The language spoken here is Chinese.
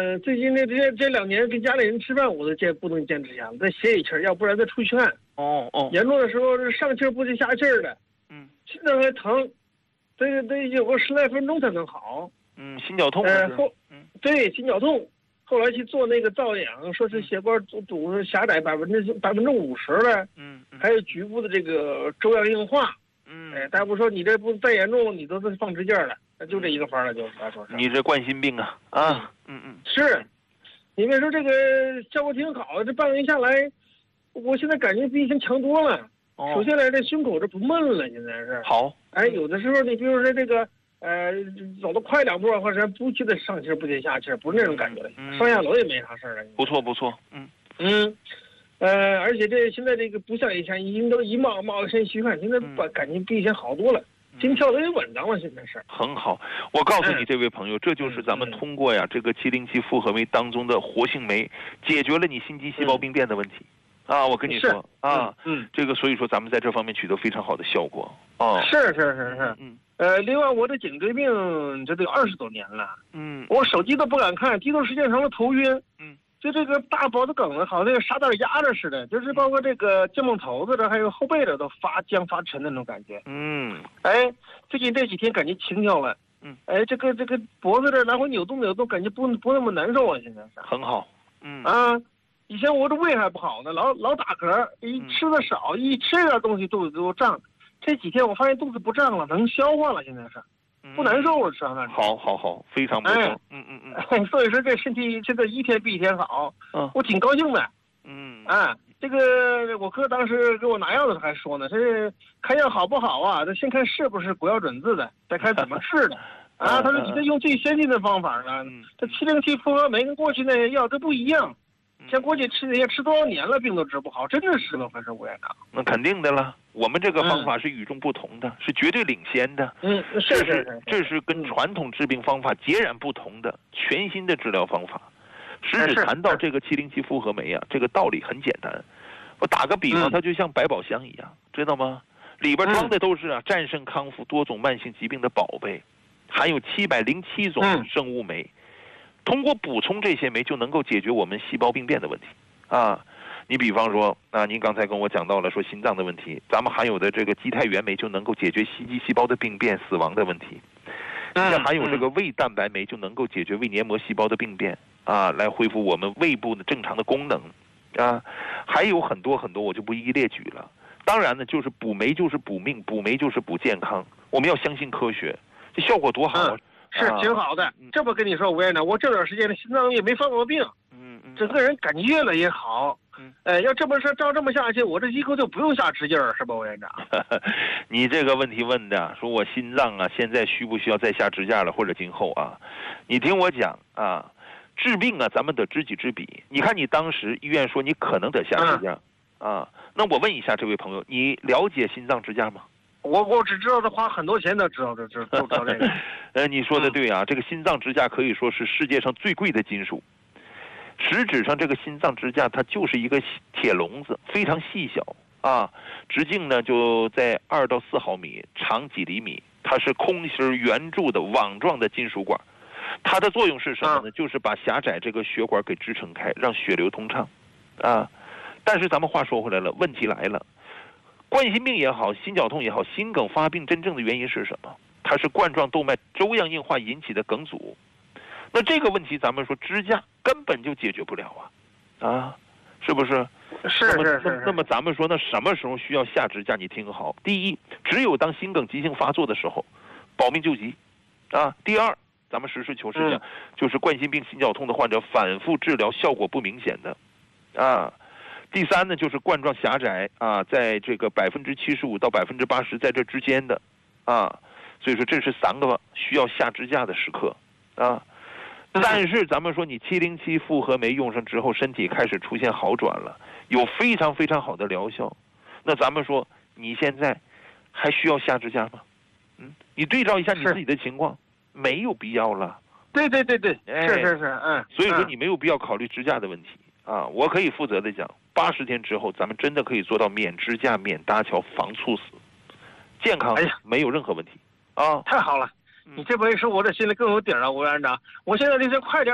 最近这2年跟家里人吃饭，我都不能坚持下来，再歇一气儿，要不然再出血汗。严重的时候是上气儿不接下气儿的。心脏还疼，得有个10来分钟才能好。 心绞痛。 对，心绞痛。后来去做那个造氧，说是血管堵狭窄50%了。还有局部的这个粥样硬化。大夫说你这不再严重，你都是放支架了，就这一个法了，就是他说是。 你这冠心病啊是，你别说这个效果挺好，这半个月下来，我现在感觉比以前强多了。首先来这胸口这不闷了，现在是。 好。 有的时候你比如说这个走得快2步或者不觉得上气不接下气，不是那种感觉了。上下楼也没啥事了。 不错。 而且这现在这个不像以前一冒一身虚汗，现在感觉比以前好多了，心跳都也稳当了，现在是。 很好，我告诉你这位朋友，这就是咱们通过这个707复合酶当中的活性酶，解决了你心肌细胞病变的问题。我跟你说这个所以说咱们在这方面取得非常好的效果。 是。另外我的颈椎病这得有20多年了。我手机都不敢看，低头时间长了头晕。就这个大脖子梗子好像那个沙袋压着似的，就是包括这个肩膀头子的还有后背的都发僵发沉那种感觉。最近这几天感觉轻巧了。这个脖子这来回扭动，感觉不那么难受了，现在是。 很好。 以前我这胃还不好呢，老打嗝，一吃的少，一吃点东西肚子就胀。这几天我发现肚子不胀了，能消化了，现在是。不难受了，吃完饭。 好，非常不错。 所以说这身体现在一天比一天好。我挺高兴的。这个我哥当时给我拿药的时候还说呢，这看药好不好啊？这先看是不是国药准字的，再看怎么治的。他说你这用最先进的方法呢。这707复合酶跟过去那些药都不一样。像过去吃那些吃多少年了，病都治不好，真的是个回事，吴院长。 那肯定的了，我们这个方法是与众不同的，是绝对领先的。这是跟传统治病方法截然不同的全新的治疗方法。实质谈到这个707复合酶这个道理很简单。我打个比方，它就像百宝箱一样，知道吗？里边装的都是战胜康复多种慢性疾病的宝贝，含有707种生物酶。通过补充这些酶就能够解决我们细胞病变的问题。你比方说您刚才跟我讲到了说心脏的问题，咱们含有的这个肌肽原酶就能够解决心肌细胞的病变死亡的问题。像含有这个胃蛋白酶就能够解决胃黏膜细胞的病变来恢复我们胃部的正常的功能还有很多很多我就不一一列举了。当然呢，就是补酶就是补命，补酶就是补健康，我们要相信科学，这效果多好啊！ 是挺好的。这么跟你说，吴院长，我这段时间的心脏也没犯过病，整个人感觉越来越好。要这么说，照这么下去，我这以后就不用下支劲儿，是吧，吴院长？ 你这个问题问的，说我心脏现在需不需要再下支架了，或者今后你听我讲治病咱们得知己知彼。你看你当时医院说你可能得下支架那我问一下这位朋友，你了解心脏支架吗？ 我只知道他花很多钱，都知道这个。 你说的对这个心脏支架可以说是世界上最贵的金属。实质上这个心脏支架它就是一个铁笼子，非常细小直径呢就在2到4毫米，长几厘米。它是空心圆柱的网状的金属管。它的作用是什么呢？就是把狭窄这个血管给支撑开，让血流通畅但是咱们话说回来了，问题来了。冠心病也好，心绞痛也好，心梗发病真正的原因是什么？它是冠状动脉粥样硬化引起的梗阻。那这个问题咱们说支架根本就解决不了是不是？ 是。 那么咱们说，那什么时候需要下支架？你听好，第一，只有当心梗急性发作的时候，保命救急第二，咱们实事求是讲，就是冠心病、心绞痛的患者反复治疗效果不明显的第三呢，就是冠状狭窄在这个75%到80%在这之间的所以说这是3个需要下支架的时刻但是咱们说你707复合酶用上之后，身体开始出现好转了，有非常非常好的疗效。那咱们说你现在还需要下支架吗？你对照一下你自己的情况，没有必要了。 对，是。 所以说你没有必要考虑支架的问题我可以负责的讲，80天之后咱们真的可以做到免支架、免搭桥、防猝死，健康没有任何问题太好了。你这么一说，我这心里更有底儿了，吴院长。我现在就先快点